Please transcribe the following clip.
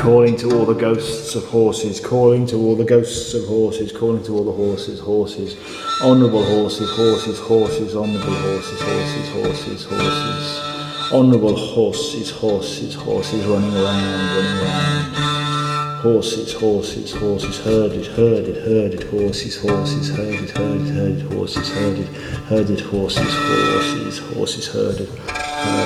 calling to all the ghosts of horses, calling to all the ghosts of horses, calling to all the horses, horses, honourable horses, horses, horses, honourable horses, horses, horses, horses, honourable horses, horses, horses, running around, horses, horses, horses, herded, herded, herded, horses, horses, herded, herded, herded, horses, herded, herded, horses, horses, horses, herded,